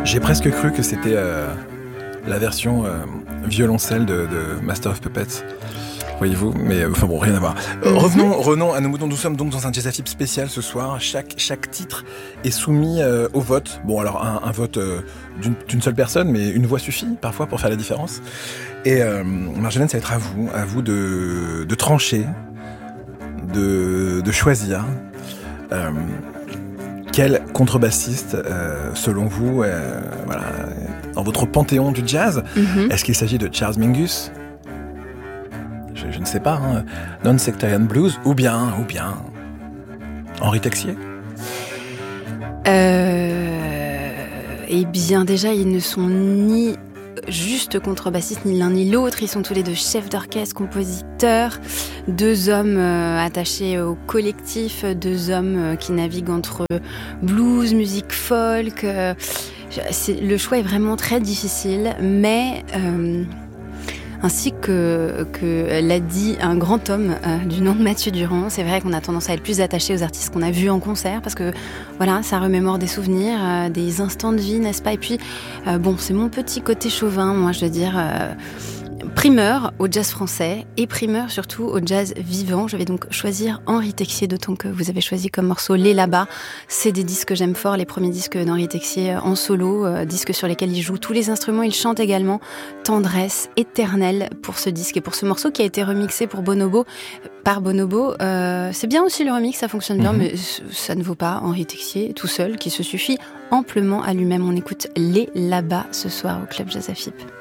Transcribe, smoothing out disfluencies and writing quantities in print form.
J'ai presque cru que c'était la version violoncelle de Master of Puppets. Voyez-vous, mais enfin bon, rien à voir. Revenons à nos moutons. Nous sommes donc dans un Jazz Afib spécial ce soir. Chaque titre est soumis au vote. Bon, alors un vote d'une seule personne, mais une voix suffit parfois pour faire la différence. Et Marjolaine, ça va être à vous de trancher, de choisir quel contrebassiste, selon vous, voilà, dans votre panthéon du jazz, est-ce qu'il s'agit de Charles Mingus? Je ne sais pas, hein, Non-Sectarian Blues, ou bien Henri Texier. Eh bien, déjà, ils ne sont ni juste contrebassistes, ni l'un ni l'autre. Ils sont tous les deux chefs d'orchestre, compositeurs, deux hommes attachés au collectif, deux hommes qui naviguent entre blues, musique folk. Le choix est vraiment très difficile, mais... ainsi que l'a dit un grand homme du nom de Mathieu Durand, c'est vrai qu'on a tendance à être plus attaché aux artistes qu'on a vus en concert parce que voilà, ça remémore des souvenirs, des instants de vie, n'est-ce pas? Et puis, bon, c'est mon petit côté chauvin, moi, je veux dire... primeur au jazz français et primeur surtout au jazz vivant. Je vais donc choisir Henri Texier, d'autant que vous avez choisi comme morceau Les Là-bas. C'est des disques que j'aime fort, les premiers disques d'Henri Texier en solo, disques sur lesquels il joue tous les instruments. Il chante également Tendresse éternelle pour ce disque et pour ce morceau qui a été remixé par Bonobo. C'est bien aussi le remix, ça fonctionne bien, mais ça ne vaut pas Henri Texier tout seul, qui se suffit amplement à lui-même. On écoute Les Là-bas ce soir au Club Jazz Afib.